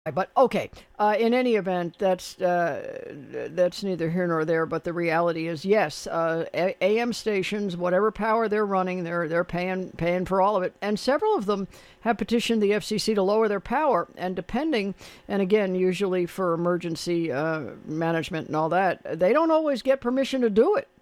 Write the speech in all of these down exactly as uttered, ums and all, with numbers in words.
But okay, uh, in any event, that's uh, that's neither here nor there. But the reality is, yes, uh, A- AM stations, whatever power they're running, they're they're paying paying for all of it. And several of them have petitioned the F C C to lower their power. And depending, and again, usually for emergency uh, management and all that, they don't always get permission to do it.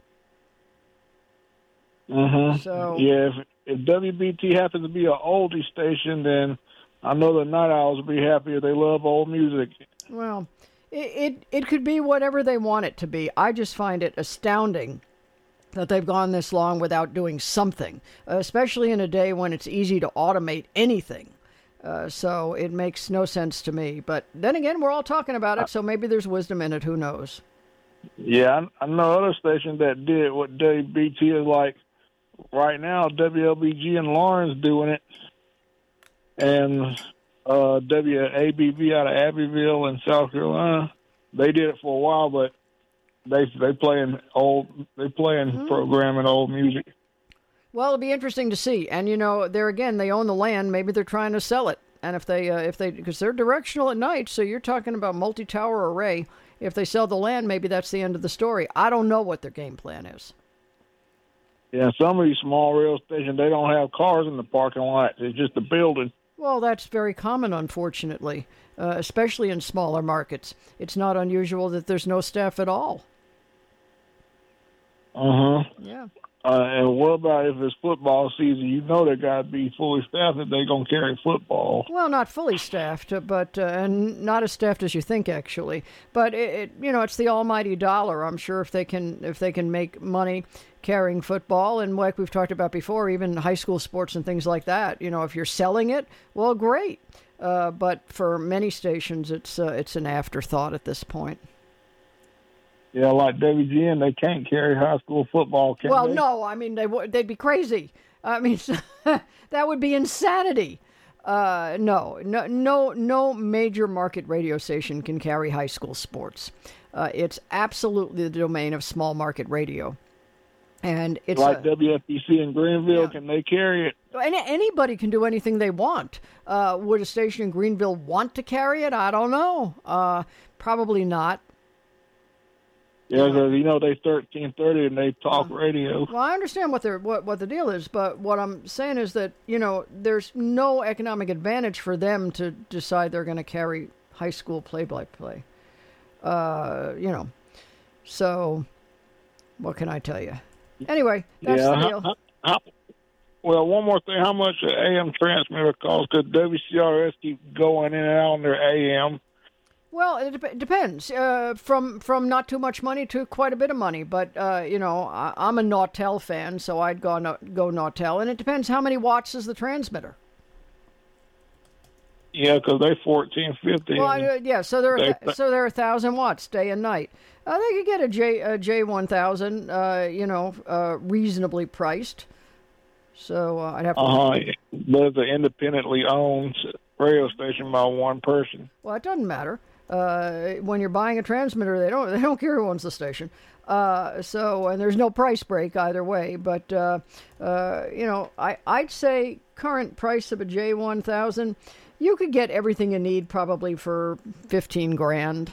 Mm-hmm. So yeah, if, if W B T happens to be an oldie station, then I know the night owls will be happy if they love old music. Well, it, it it could be whatever they want it to be. I just find it astounding that they've gone this long without doing something, uh, especially in a day when it's easy to automate anything. Uh, so it makes no sense to me. But then again, we're all talking about it, so maybe there's wisdom in it. Who knows? Yeah, I, I know other stations that did what W B T is like right now. W L B G in Lawrence doing it. And uh, W A B V out of Abbeville in South Carolina, they did it for a while, but they they playing old they playing mm-hmm. programming old music. Well, it'll be interesting to see. And you know, there again, they own the land. Maybe they're trying to sell it. And if they uh, if they because they're directional at night, so you're talking about multi-tower array. If they sell the land, maybe that's the end of the story. I don't know what their game plan is. Yeah, some of these small rail stations, they don't have cars in the parking lot. It's just a building. Well, that's very common, unfortunately, uh, especially in smaller markets. It's not unusual that there's no staff at all. Uh-huh. Yeah. Uh, and what about if it's football season? You know they got to be fully staffed if they're going to carry football. Well, not fully staffed, but uh, and not as staffed as you think, actually. But it, it, you know, it's the almighty dollar. I'm sure if they can, if they can make money carrying football, and like we've talked about before, even high school sports and things like that. You know, if you're selling it, well, great. Uh, but for many stations, it's uh, it's an afterthought at this point. Yeah, like W G N, they can't carry high school football, can well, they? no, I mean, they w- they'd be crazy. I mean, that would be insanity. Uh, no, no, no, no major market radio station can carry high school sports. Uh, it's absolutely the domain of small market radio. And it's like a, W F P C in Greenville, yeah. Can they carry it? Any, anybody can do anything they want. Uh, would a station in Greenville want to carry it? I don't know. Uh, probably not. Yeah, because, you know, they thirteen thirty and they talk uh, radio. Well, I understand what, they're, what what the deal is, but what I'm saying is that, you know, there's no economic advantage for them to decide they're going to carry high school play-by-play. Uh, you know, so what can I tell you? Anyway, that's yeah, the deal. How, how, well, one more thing. How much an A M transmitter costs? Could W C R S keep going in and out on their A M? Well, it de- depends. Uh, from from not too much money to quite a bit of money. But, uh, you know, I, I'm a Nautel fan, so I'd go, no- go Nautel. And it depends how many watts is the transmitter. Yeah, because they're fourteen fifty. Well, uh, yeah, so they're, they, th- so they're one thousand watts day and night. Uh, they could get a, J, a J one thousand, uh, you know, uh, reasonably priced. So uh, I'd have to... Uh-huh. But it's an independently owned radio station by one person. Well, it doesn't matter. Uh, when you're buying a transmitter, they don't they don't care who owns the station. Uh, so and there's no price break either way. But uh, uh, you know, I I'd say current price of a J one thousand, you could get everything you need probably for fifteen grand.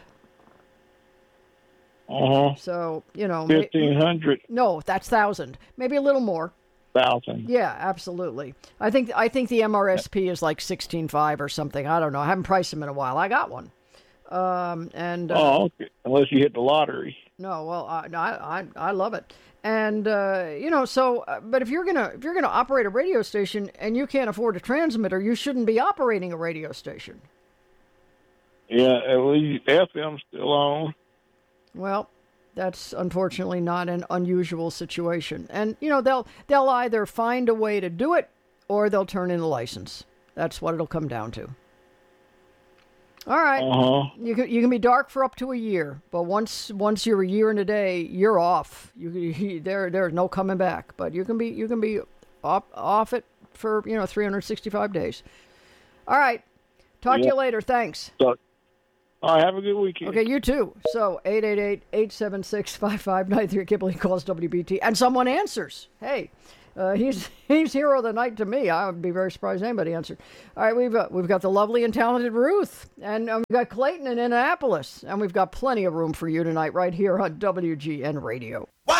Uh huh. So you know, fifteen hundred. No, that's thousand. Maybe a little more. Thousand. Yeah, absolutely. I think I think the M R S P is like sixteen five or something. I don't know. I haven't priced them in a while. I got one. Um, and uh, oh, okay. Unless you hit the lottery. No, well, I I I love it, and uh, you know, so uh, but if you're gonna if you're gonna operate a radio station and you can't afford a transmitter, you shouldn't be operating a radio station. Yeah, at least F M's still on. Well, that's unfortunately not an unusual situation, and you know they'll they'll either find a way to do it or they'll turn in the license. That's what it'll come down to. All right, uh-huh. you can you can be dark for up to a year, but once once you're a year and a day, you're off. You, you there there's no coming back. But you can be you can be off off it for you know three hundred sixty-five days. All right, talk yeah. to you later. Thanks. So, all right, have a good weekend. Okay, you too. So eight eight eight, eight seven six, five five nine three. Kibble calls W B T, and someone answers. Hey. Uh, he's he's hero of the night to me. I would be very surprised anybody answered. All right, we've uh, we've got the lovely and talented Ruth, and um, we've got Clayton in Annapolis, and we've got plenty of room for you tonight right here on W G N Radio. What?